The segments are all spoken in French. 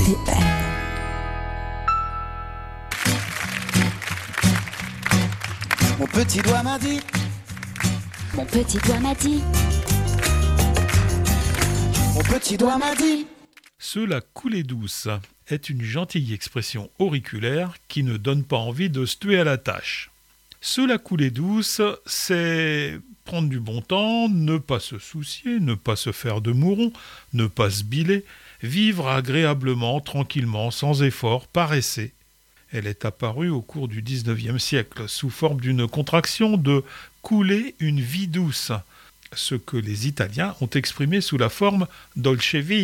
RTL. Mon petit doigt m'a dit. Mon petit doigt m'a dit. Mon petit doigt m'a dit. Cela coulée douce est une gentille expression auriculaire qui ne donne pas envie de se tuer à la tâche. Cela coulée douce, c'est prendre du bon temps, ne pas se soucier, ne pas se faire de mouron, ne pas se biler, vivre agréablement, tranquillement, sans effort, par essai. Elle est apparue au cours du XIXe siècle sous forme d'une contraction de « couler une vie douce », ce que les Italiens ont exprimé sous la forme « dolce vita ».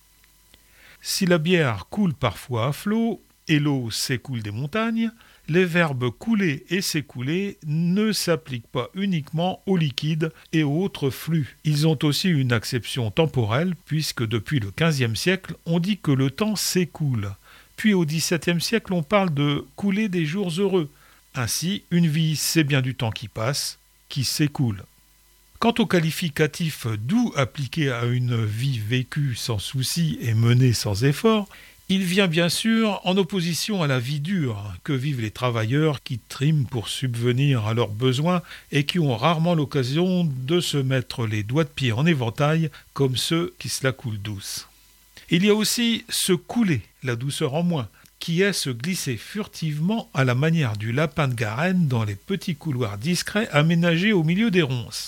Si la bière coule parfois à flot et l'eau s'écoule des montagnes, les verbes couler et s'écouler ne s'appliquent pas uniquement aux liquides et aux autres flux. Ils ont aussi une acception temporelle puisque depuis le XVe siècle, on dit que le temps s'écoule. Puis au XVIIe siècle, on parle de couler des jours heureux. Ainsi, une vie, c'est bien du temps qui passe, qui s'écoule. Quant au qualificatif doux appliqué à une vie vécue sans souci et menée sans effort, il vient bien sûr en opposition à la vie dure que vivent les travailleurs qui triment pour subvenir à leurs besoins et qui ont rarement l'occasion de se mettre les doigts de pied en éventail comme ceux qui se la coulent douce. Il y a aussi se couler, la douceur en moins, qui est se glisser furtivement à la manière du lapin de Garenne dans les petits couloirs discrets aménagés au milieu des ronces.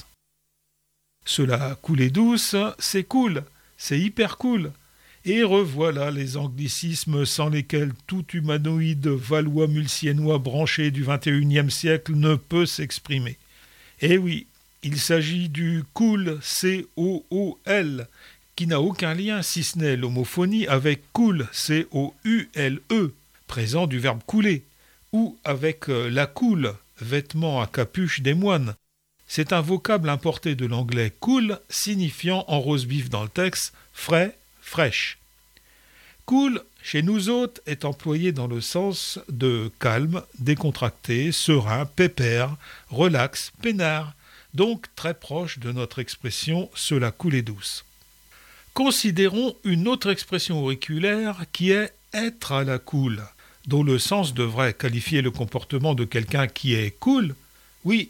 Cela coulée douce, c'est cool, c'est hyper cool. Et revoilà les anglicismes sans lesquels tout humanoïde valois-mulsiennois branché du XXIe siècle ne peut s'exprimer. Eh oui, il s'agit du cool, C-O-O-L, qui n'a aucun lien si ce n'est l'homophonie avec cool, C-O-U-L-E, présent du verbe couler, ou avec la coule, vêtement à capuche des moines. C'est un vocable importé de l'anglais cool, signifiant en rose-bif dans le texte frais, fraîche. Cool, chez nous autres, est employé dans le sens de calme, décontracté, serein, pépère, relax, peinard, donc très proche de notre expression « cela coulée douce ». Considérons une autre expression auriculaire qui est « être à la cool », dont le sens devrait qualifier le comportement de quelqu'un qui est cool. Oui,